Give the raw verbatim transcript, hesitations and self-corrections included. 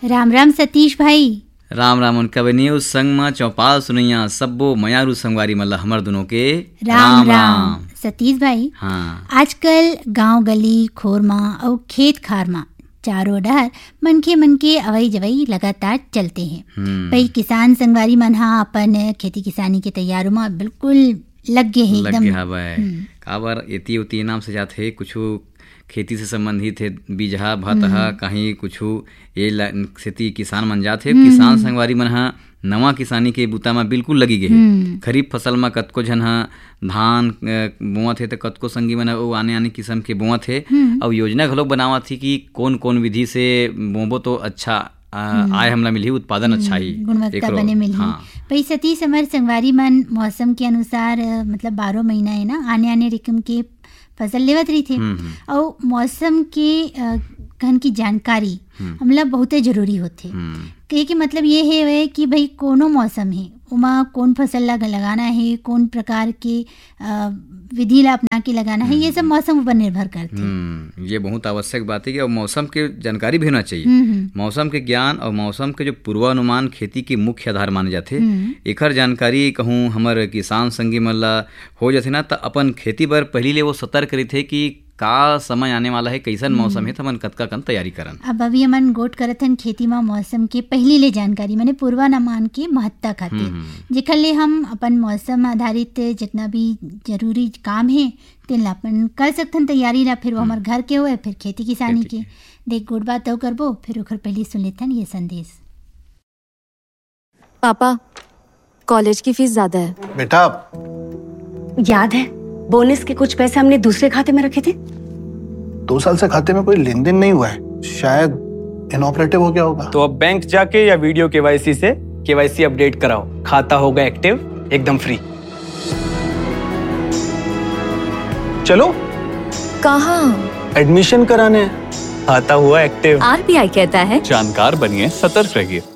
राम राम सतीश भाई। राम राम उनका बनियो संग में चौपाल सुनैया सब्बो मयारू संगवारी मल्ला हमर दोनों के राम राम, राम। सतीश भाई, हाँ आजकल गांव गली खोर मा और खेत खार मा चारों डहर मनखे मन के अवई जवई लगातार चलते हैं। भाई किसान संगवारी मन हा अपन खेती किसानी के तैयारों में बिल्कुल लग गए हैं लग गया भाई। काबर एती उती नाम से जात है कुछ खेती से संबंधित है बीजहा भतहा कहीं कुछ ये खेती किसान मन जात है। किसान संगवारी मन हा नवा किसानी के बूता में बिल्कुल लगी गए। खरीफ फसल में कतको झन हा धान बोवत है तो कतको संगी मन वो आने आने किस्म के बोवत है। और योजना घलोक बनावत थी कि कौन कौन विधि से बोबो तो अच्छा आय हमला मिली, उत्पादन अच्छा ही गुणवत्ता बने मिली। हाँ। भाई सतीश हमर संगवारी मन मौसम के अनुसार मतलब बारह महीना है ना आने आने रकम के फसल लेवत रही थे। और मौसम के कहन की जानकारी हमला बहुत जरूरी होते। कहे कि मतलब ये है कि भाई कोनो मौसम है उमा कौन फसल लगा लगाना है, कौन प्रकार के विधि ला अपना के लगाना है, ये सब मौसम पर निर्भर करते हैं। ये बहुत आवश्यक बात है कि मौसम के जानकारी भी होना चाहिए। मौसम के ज्ञान और मौसम के जो पूर्वानुमान खेती के मुख्य आधार माने जाते। एकर जानकारी कहूँ हमर किसान संगी मन ला हो जाते ना तो अपन खेती बर पहली ले वो सतर्क रही थे कि का समय आने वाला है, कैसन मौसम है तो मन कतका कन तैयारी करन। अब अभी हमन गोट करथन खेती में मौसम के पहली ले जानकारी माने पूर्वानुमान के महत्ता खातिर जेकर ले हम अपन मौसम आधारित जितना भी जरूरी काम है तेन ला अपन कर सकथन तैयारी ला। फिर वो हमार घर के होए फिर खेती किसानी के देख गोट बात तो करबो। फिर ओकर पहली सुन लेथन ये संदेश। पापा कॉलेज की फीस ज्यादा है। बेटा याद है बोनस के कुछ पैसे हमने दूसरे खाते में रखे थे। दो साल से खाते में कोई लेन देन नहीं हुआ है, शायद इनऑपरेटिव हो गया होगा। तो अब बैंक जाके या वीडियो केवाईसी से केवाईसी अपडेट कराओ, खाता होगा एक्टिव एकदम फ्री। चलो कहाँ? एडमिशन कराने, खाता हुआ एक्टिव। आरबीआई कहता है जानकार बनिए, सतर्क रहिए।